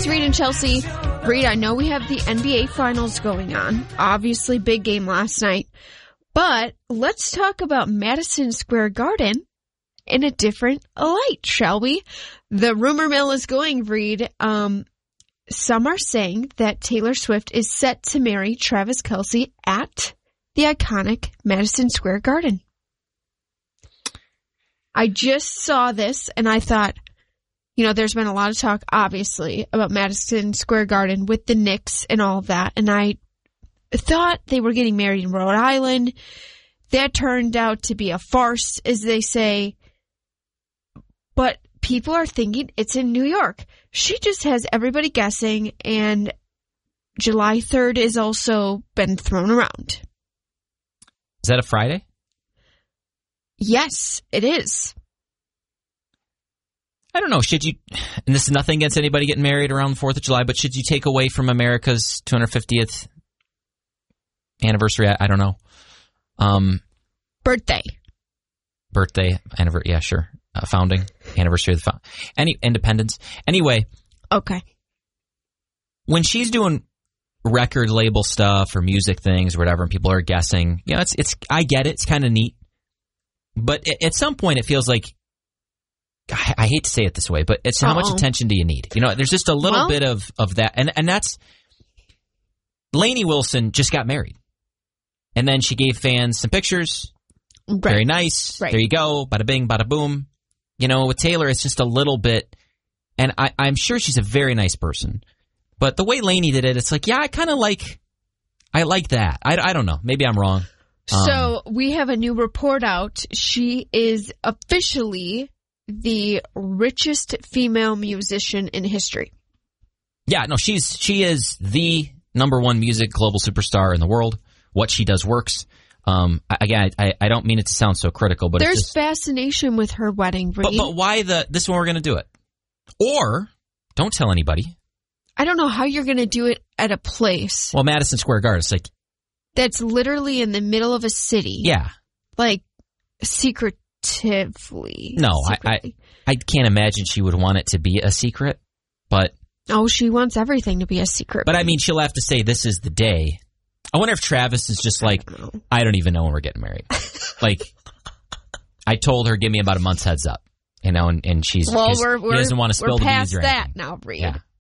it's Reed and Chelsea. Reed, I know we have the NBA Finals going on. Obviously, big game last night. But let's talk about Madison Square Garden in a different light, shall we? The rumor mill is going, Reed. Some are saying that Taylor Swift is set to marry Travis Kelce at the iconic Madison Square Garden. I just saw this and I thought, you know, there's been a lot of talk, obviously, about Madison Square Garden with the Knicks and all of that. And I thought they were getting married in Rhode Island. That turned out to be a farce, as they say. But people are thinking it's in New York. She just has everybody guessing, and July 3rd has also been thrown around. Is that a Friday? Yes, it is. I don't know. Should you, and this is nothing against anybody getting married around the 4th of July, but should you take away from America's 250th anniversary? I don't know. Birthday, anniversary, yeah, sure. Founding, anniversary of the independence. Anyway. Okay. When she's doing record label stuff or music things or whatever, and people are guessing, you know, it's I get it. It's kind of neat. But at some point, it feels like, I hate to say it this way, but it's how much attention do you need? You know, there's just a little bit of that. And that's, Lainey Wilson just got married. And then she gave fans some pictures. Right. Very nice. Right. There you go. Bada bing, bada boom. You know, with Taylor, it's just a little bit, and I'm sure she's a very nice person. But the way Lainey did it, it's like, yeah, I like that. I don't know. Maybe I'm wrong. So we have a new report out. She is officially the richest female musician in history. Yeah, no, she is the #1 music global superstar in the world. What she does works. Again, I don't mean it to sound so critical, but there's it's just fascination with her wedding ring. But why this one we're going to do it? Or don't tell anybody. I don't know how you're going to do it at a place. Well, Madison Square Garden, it's like that's literally in the middle of a city. Yeah, like secretively. No, I can't imagine she would want it to be a secret. But she wants everything to be a secret. But I mean, she'll have to say this is the day. I wonder if Travis is just like, I don't even know when we're getting married. Like, I told her, give me about a month's heads up, you know, and she doesn't want to spill the news or anything. We're past that now, Reed. Yeah.